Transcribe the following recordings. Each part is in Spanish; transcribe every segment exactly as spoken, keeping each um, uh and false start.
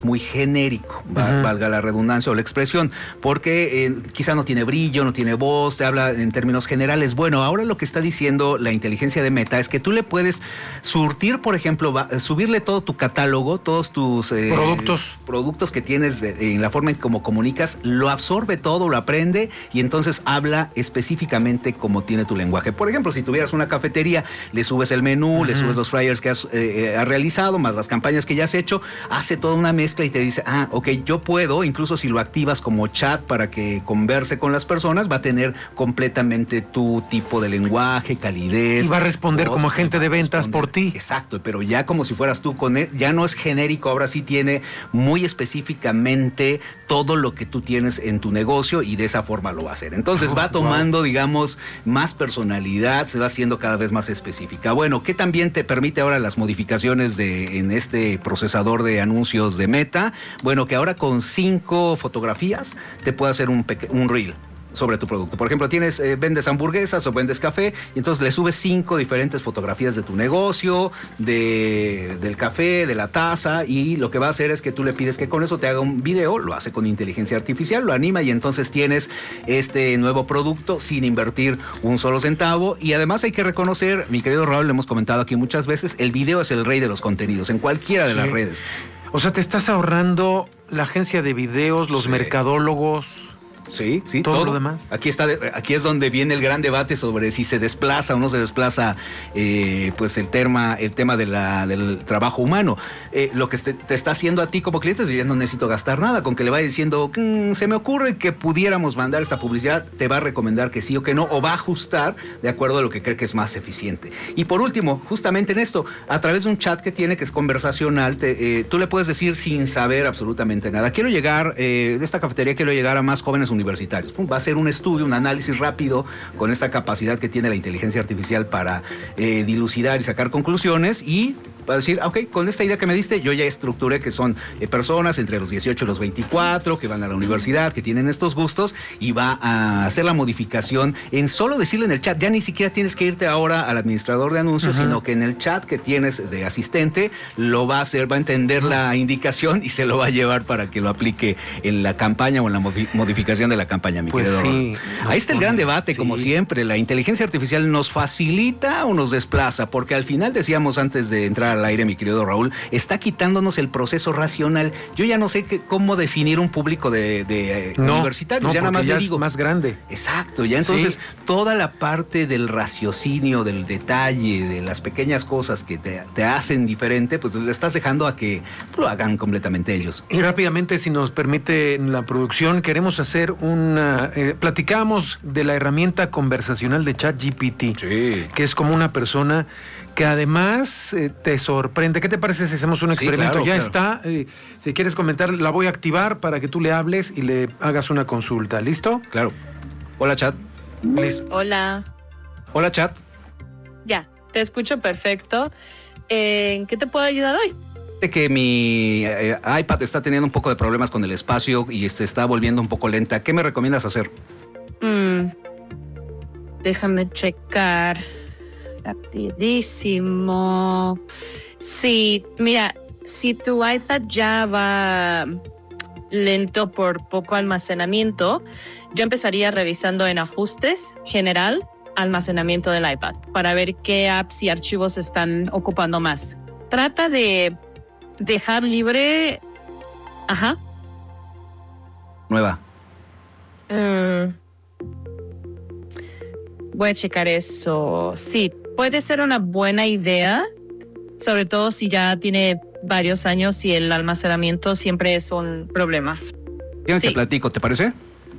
muy genérico, va, uh-huh. valga la redundancia o la expresión, porque eh, quizá no tiene brillo, no tiene voz, te habla en términos generales. Bueno, ahora lo que está diciendo la inteligencia de Meta es que tú le puedes surtir, por ejemplo, va, subirle todo tu catálogo, todos tus eh, productos productos que tienes de, en la forma en cómo comunicas, lo absorbe todo, lo aprende y entonces habla específicamente como tiene tu lenguaje. Por ejemplo, si tuvieras una cafetería, le subes el menú, uh-huh. le subes los flyers que has, eh, has realizado, más las campañas que ya has hecho, hace toda una mezcla y te dice, ah, ok, yo puedo, incluso si lo activas como chat para que converse con las personas, va a tener completamente tu tipo de lenguaje, calidez. Y va a responder voz, como agente de ventas por ti. Exacto, pero ya como si fueras tú con él, ya no es genérico, ahora sí tiene muy específicamente todo lo que tú tienes en tu negocio y de esa forma lo va a hacer. Entonces oh, va tomando, wow. digamos, más personalidad, se va haciendo cada vez más específica. Bueno, ¿qué también te permite ahora las modificaciones de en este procesador de anuncios de Meta? Bueno, que ahora con cinco fotografías te puede hacer un, peque- un reel sobre tu producto. Por ejemplo, tienes eh, vendes hamburguesas o vendes café y entonces le subes cinco diferentes fotografías de tu negocio, de, del café, de la taza, y lo que va a hacer es que tú le pides que con eso te haga un video, lo hace con inteligencia artificial, lo anima y entonces tienes este nuevo producto sin invertir un solo centavo. Y además hay que reconocer, mi querido Raúl, le hemos comentado aquí muchas veces, el video es el rey de los contenidos en cualquiera de sí. las redes. O sea, te estás ahorrando la agencia de videos, los sí. mercadólogos. Sí, sí, todo, todo lo demás. Aquí está, aquí es donde viene el gran debate sobre si se desplaza o no se desplaza, eh, pues el tema, el tema de la, del trabajo humano. Eh, lo que te, te está haciendo a ti como cliente es yo ya no necesito gastar nada, con que le vaya diciendo, mmm, se me ocurre que pudiéramos mandar esta publicidad, te va a recomendar que sí o que no, o va a ajustar de acuerdo a lo que cree que es más eficiente. Y por último, justamente en esto, a través de un chat que tiene, que es conversacional, te, eh, tú le puedes decir sin saber absolutamente nada, quiero llegar, eh, de esta cafetería quiero llegar a más jóvenes universitarios. Va a ser un estudio, un análisis rápido con esta capacidad que tiene la inteligencia artificial para eh, dilucidar y sacar conclusiones y va a decir, ok, con esta idea que me diste, yo ya estructuré que son eh, personas entre los dieciocho y los veinticuatro, que van a la universidad, que tienen estos gustos, y va a hacer la modificación en solo decirle en el chat. Ya ni siquiera tienes que irte ahora al administrador de anuncios, uh-huh. sino que en el chat que tienes de asistente, lo va a hacer, va a entender uh-huh. la indicación y se lo va a llevar para que lo aplique en la campaña o en la modi- modificación de la campaña, mi pues querido. Sí, ahí está el gran debate, sí. como siempre. La inteligencia artificial nos facilita o nos desplaza, porque al final decíamos antes de entrar al aire, mi querido Raúl, está quitándonos el proceso racional. Yo ya no sé qué, cómo definir un público de, de no, universitarios, no, ya nada más ya le digo. Es más grande. Exacto, ya entonces sí. toda la parte del raciocinio, del detalle, de las pequeñas cosas que te, te hacen diferente, pues le estás dejando a que lo hagan completamente ellos. Y rápidamente, si nos permite la producción, queremos hacer una... Eh, platicamos de la herramienta conversacional de ChatGPT, sí. que es como una persona que además eh, te sorprende. ¿Qué te parece si hacemos un experimento? Sí, claro, ya claro. está. Eh, si quieres comentar, la voy a activar para que tú le hables y le hagas una consulta. ¿Listo? Claro. Hola, Chat. Listo. Hola. Hola, Chat. Ya, te escucho perfecto. ¿En qué te puedo ayudar hoy? Que mi eh, iPad está teniendo un poco de problemas con el espacio y se está volviendo un poco lenta. ¿Qué me recomiendas hacer? Mm, déjame checar. Rapidísimo. Sí, mira, si tu iPad ya va lento por poco almacenamiento, yo empezaría revisando en ajustes general, almacenamiento del iPad, para ver qué apps y archivos están ocupando más. Trata de dejar libre... Ajá. Nueva. Mm. Voy a checar eso. Sí, puede ser una buena idea, sobre todo si ya tiene varios años y el almacenamiento siempre es un problema. Yo sí. te platico, ¿te parece?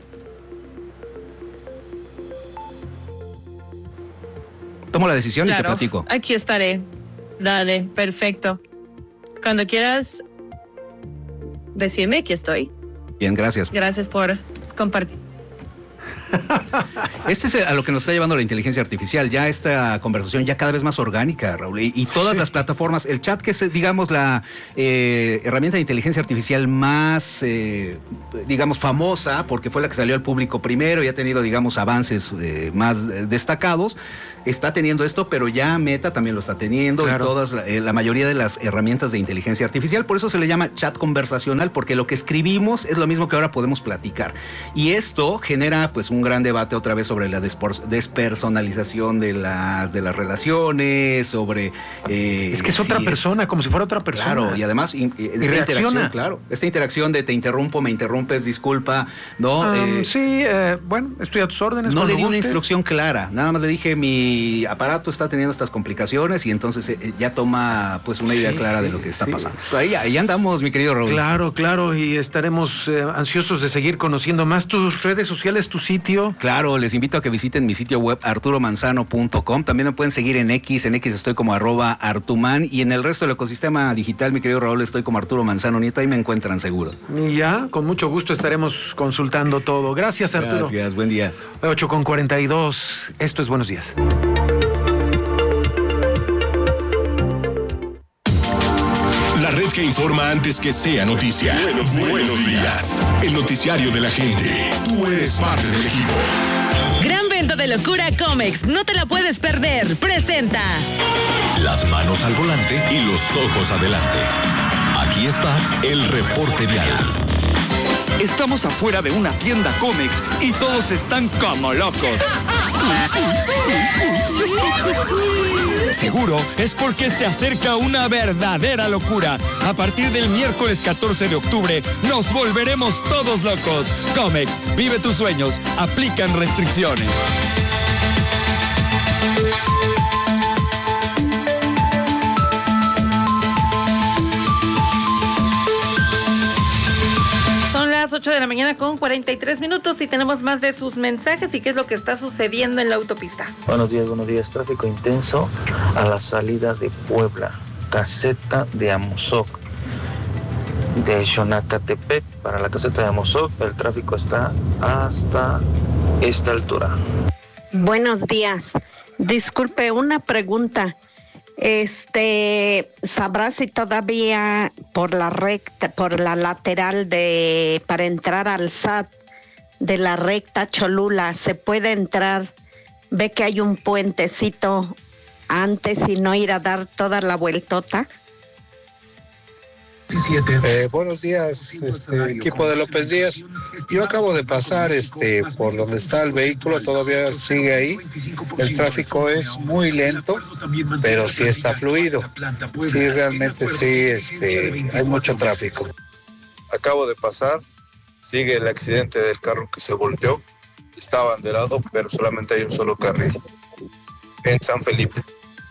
Tomo la decisión claro, y te platico. Aquí estaré. Dale, perfecto. Cuando quieras decirme, aquí estoy. Bien, gracias. Gracias por compartir. Este es a lo que nos está llevando la inteligencia artificial, ya esta conversación ya cada vez más orgánica, Raúl, y, y todas sí. las plataformas, el chat que es, digamos, la eh, herramienta de inteligencia artificial más, eh, digamos, famosa, porque fue la que salió al público primero y ha tenido, digamos, avances eh, más eh, destacados, está teniendo esto, pero ya Meta también lo está teniendo, claro. y todas, la, eh, la mayoría de las herramientas de inteligencia artificial, por eso se le llama chat conversacional, porque lo que escribimos es lo mismo que ahora podemos platicar. Y esto genera pues un gran debate otra vez sobre la despersonalización de, la, de las relaciones, sobre... Eh, es que es otra si persona, es, como si fuera otra persona. Claro, y además in, esta y interacción, claro, esta interacción de te interrumpo, me interrumpes, disculpa, ¿no? Um, eh, sí, eh, bueno, estoy a tus órdenes. No le di una instrucción clara, nada más le dije mi aparato está teniendo estas complicaciones y entonces eh, ya toma pues una idea sí, clara sí, de lo que está sí. pasando. Ahí, ahí andamos, mi querido Raúl. Claro, claro, y estaremos eh, ansiosos de seguir conociendo más tus redes sociales, tu sitio. Claro, les invito a que visiten mi sitio web arturo manzano punto com. También me pueden seguir en X, en X estoy como arroba artuman, y en el resto del ecosistema digital, mi querido Raúl, estoy como Arturo Manzano Nieto, ahí me encuentran seguro. Y ya, con mucho gusto estaremos consultando todo. Gracias, Arturo. Gracias, buen día. ocho con cuarenta y dos, esto es Buenos Días. La red que informa antes que sea noticia. Buenos, buenos días. El noticiario de la gente. Tú eres parte del equipo. Gran venta de locura Comex. No te la puedes perder. Presenta. Las manos al volante y los ojos adelante. Aquí está el reporte vial. Estamos afuera de una tienda Comex y todos están como locos. Seguro es porque se acerca una verdadera locura. A partir del miércoles catorce de octubre nos volveremos todos locos. Comex, vive tus sueños. Aplican restricciones. ocho de la mañana con cuarenta y tres minutos y tenemos más de sus mensajes y qué es lo que está sucediendo en la autopista. Buenos días, buenos días. Tráfico intenso a la salida de Puebla, caseta de Amozoc. De Xonacatepec para la caseta de Amozoc, el tráfico está hasta esta altura. Buenos días. Disculpe, una pregunta. Este, ¿sabrá si todavía por la recta, por la lateral de, para entrar al S A T de la recta Cholula, se puede entrar? Ve que hay un puentecito antes y no ir a dar toda la vueltota. Eh, buenos días, este, equipo de López Díaz. Yo acabo de pasar este por donde está el vehículo, todavía sigue ahí. El tráfico es muy lento, pero sí está fluido. Sí, realmente sí, este, hay mucho tráfico. Acabo de pasar, sigue el accidente del carro que se volteó. Está abanderado, pero solamente hay un solo carril en San Felipe.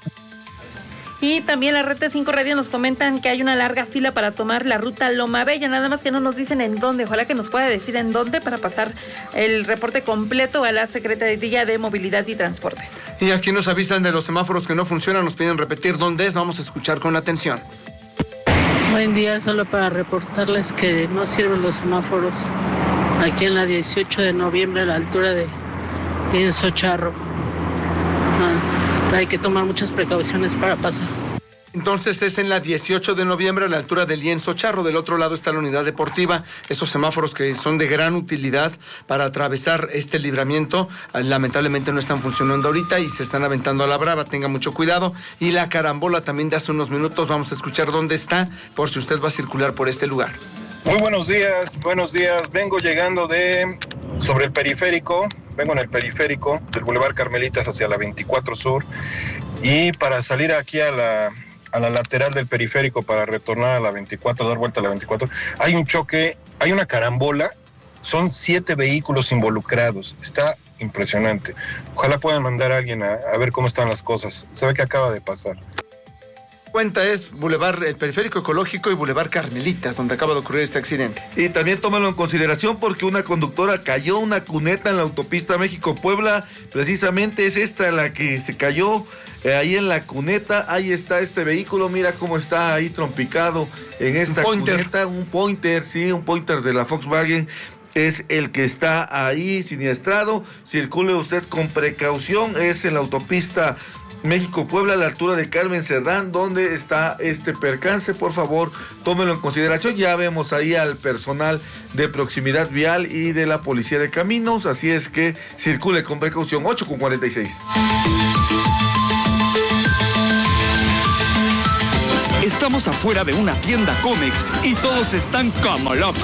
Y también la Red T cinco Radio nos comentan que hay una larga fila para tomar la ruta Loma Bella, nada más que no nos dicen en dónde. Ojalá que nos pueda decir en dónde para pasar el reporte completo a la Secretaría de Movilidad y Transportes. Y aquí nos avisan de los semáforos que no funcionan, nos piden repetir dónde es, vamos a escuchar con atención. Buen día, solo para reportarles que no sirven los semáforos aquí en la dieciocho de noviembre a la altura de Lienzo Charro. Hay que tomar muchas precauciones para pasar. Entonces es en la dieciocho de noviembre a la altura del Lienzo Charro. Del otro lado está la unidad deportiva. Esos semáforos que son de gran utilidad para atravesar este libramiento, lamentablemente no están funcionando ahorita y se están aventando a la brava. Tenga mucho cuidado. Y la carambola también de hace unos minutos. Vamos a escuchar dónde está por si usted va a circular por este lugar. Muy buenos días, buenos días. Vengo llegando de sobre el periférico. Vengo en el periférico del Boulevard Carmelitas hacia la veinticuatro Sur. Y para salir aquí a la... a la lateral del periférico para retornar a la veinticuatro, dar vuelta a la veinticuatro, hay un choque, hay una carambola, son siete vehículos involucrados, está impresionante. Ojalá puedan mandar a alguien a, a ver cómo están las cosas, se ve que acaba de pasar. Cuenta es Boulevard el Periférico Ecológico y Boulevard Carmelitas, donde acaba de ocurrir este accidente. Y también tómalo en consideración porque una conductora cayó una cuneta en la autopista México-Puebla, precisamente es esta la que se cayó eh, ahí en la cuneta. Ahí está este vehículo, mira cómo está ahí trompicado en esta un pointer. cuneta, un pointer, sí, un pointer de la Volkswagen. es el que está ahí siniestrado. Circule usted con precaución, es en la autopista México-Puebla, a la altura de Carmen Cerdán, donde está este percance. Por favor, tómenlo en consideración. Ya vemos ahí al personal de proximidad vial y de la policía de caminos, así es que circule con precaución. Ocho con cuarenta y seis. Estamos afuera de una tienda Comex y todos están como locos.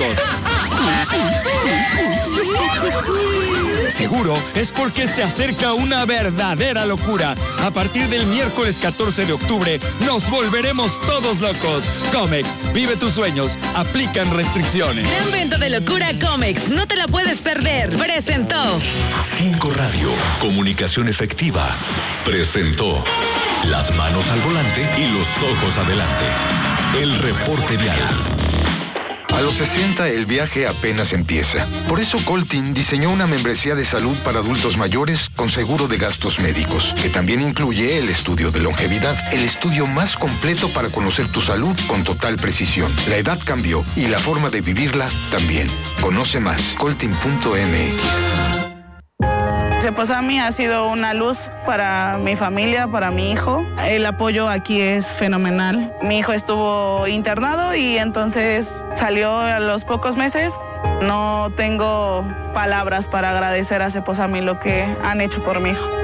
Seguro es porque se acerca una verdadera locura. A partir del miércoles catorce de octubre nos volveremos todos locos. Comex, vive tus sueños, aplican restricciones. Gran venta de locura Comex, no te la puedes perder. Presentó Cinco Radio, comunicación efectiva. Presentó las manos al volante y los ojos adelante. El reporte vial. A los sesenta el viaje apenas empieza. Por eso Coltin diseñó una membresía de salud para adultos mayores con seguro de gastos médicos, que también incluye el estudio de longevidad, el estudio más completo para conocer tu salud con total precisión. La edad cambió y la forma de vivirla también. Conoce más, coltin punto m x. Cepozami ha sido una luz para mi familia, para mi hijo. El apoyo aquí es fenomenal. Mi hijo estuvo internado y entonces salió a los pocos meses. No tengo palabras para agradecer a Cepozami lo que han hecho por mi hijo.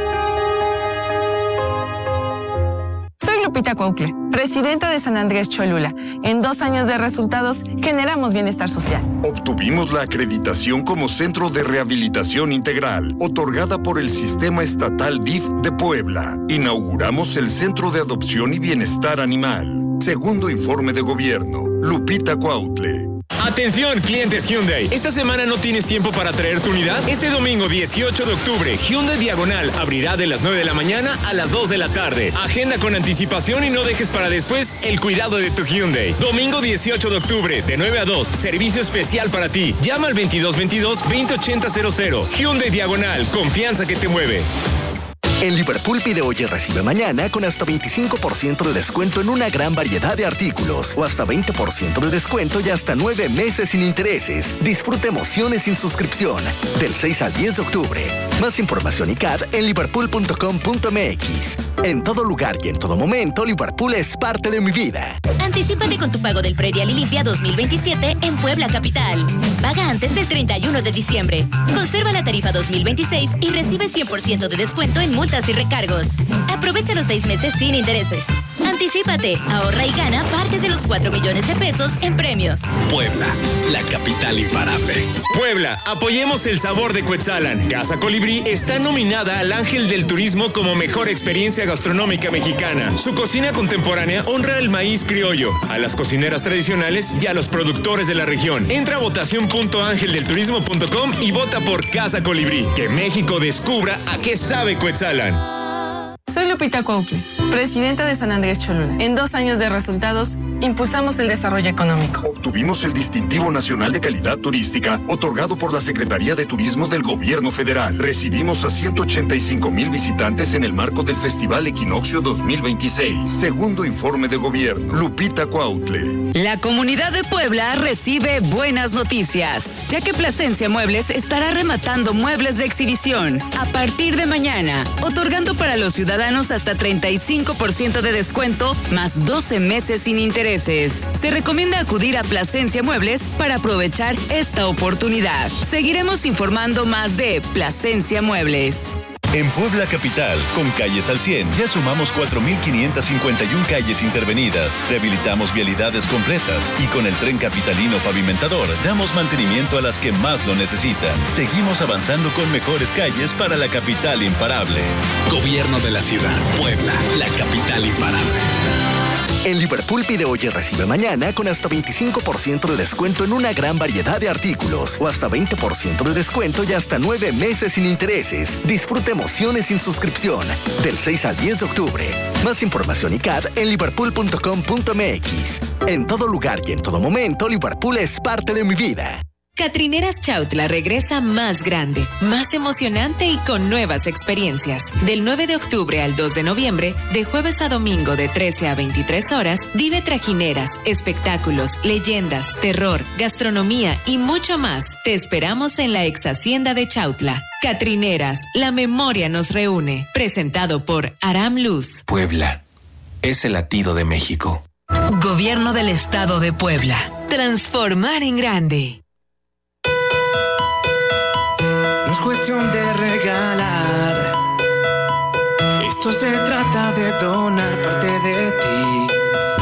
Soy Lupita Cuautle, presidenta de San Andrés Cholula. En dos años de resultados, generamos bienestar social. Obtuvimos la acreditación como Centro de Rehabilitación Integral, otorgada por el Sistema Estatal D I F de Puebla. Inauguramos el Centro de Adopción y Bienestar Animal. Segundo informe de gobierno, Lupita Cuautle. Atención, clientes Hyundai. ¿Esta semana no tienes tiempo para traer tu unidad? Este domingo dieciocho de octubre, Hyundai Diagonal abrirá de las nueve de la mañana a las dos de la tarde. Agenda con anticipación y no dejes para después el cuidado de tu Hyundai. Domingo dieciocho de octubre, de nueve a dos, servicio especial para ti. Llama al veintidós veintidós veinte ochenta cero cero. Hyundai Diagonal, confianza que te mueve. En Liverpool pide hoy y recibe mañana con hasta veinticinco por ciento de descuento en una gran variedad de artículos o hasta veinte por ciento de descuento y hasta nueve meses sin intereses. Disfruta emociones sin suscripción del seis al diez de octubre. Más información y C A D en liverpool punto com punto m x. En todo lugar y en todo momento, Liverpool es parte de mi vida. Anticípate con tu pago del Predial y Limpia dos mil veintisiete en Puebla Capital. Paga antes del treinta y uno de diciembre. Conserva la tarifa dos mil veintiséis y recibe cien por ciento de descuento en multas y recargos. Aprovecha los seis meses sin intereses. Anticípate, ahorra y gana parte de los cuatro millones de pesos en premios. Puebla, la capital imparable. Puebla, apoyemos el sabor de Cuetzalan. Casa Colibrí está nominada al Ángel del Turismo como mejor experiencia gastronómica mexicana. Su cocina contemporánea honra el maíz criollo, a las cocineras tradicionales y a los productores de la región. Entra a votación punto ángel del turismo punto com y vota por Casa Colibrí. Que México descubra a qué sabe Cuetzalan. Soy Lupita Cuautle, presidenta de San Andrés Cholula. En dos años de resultados, impulsamos el desarrollo económico. Obtuvimos el Distintivo Nacional de Calidad Turística, otorgado por la Secretaría de Turismo del Gobierno Federal. Recibimos a ciento ochenta y cinco mil visitantes en el marco del Festival Equinoccio dos mil veintiséis. Segundo informe de gobierno, Lupita Cuautle. La comunidad de Puebla recibe buenas noticias, ya que Plasencia Muebles estará rematando muebles de exhibición a partir de mañana, otorgando para los ciudadanos hasta treinta y cinco por ciento de descuento, más doce meses sin intereses. Se recomienda acudir a Plasencia Muebles para aprovechar esta oportunidad. Seguiremos informando más de Plasencia Muebles. En Puebla Capital, con Calles al cien, ya sumamos cuatro mil quinientas cincuenta y una calles intervenidas, rehabilitamos vialidades completas y con el Tren Capitalino Pavimentador damos mantenimiento a las que más lo necesitan. Seguimos avanzando con mejores calles para la capital imparable. Gobierno de la ciudad, Puebla, la capital imparable. En Liverpool pide hoy y recibe mañana con hasta veinticinco por ciento de descuento en una gran variedad de artículos o hasta veinte por ciento de descuento y hasta nueve meses sin intereses. Disfruta emociones sin suscripción del seis al diez de octubre. Más información y C A D en liverpool punto com punto m x. En todo lugar y en todo momento, Liverpool es parte de mi vida. Catrineras Chautla regresa más grande, más emocionante y con nuevas experiencias. Del nueve de octubre al dos de noviembre, de jueves a domingo de trece a veintitrés horas, vive trajineras, espectáculos, leyendas, terror, gastronomía y mucho más. Te esperamos en la ex hacienda de Chautla. Catrineras, la memoria nos reúne. Presentado por Aram Luz. Puebla es el latido de México. Gobierno del Estado de Puebla. Transformar en grande. No es cuestión de regalar. Esto se trata de donar parte de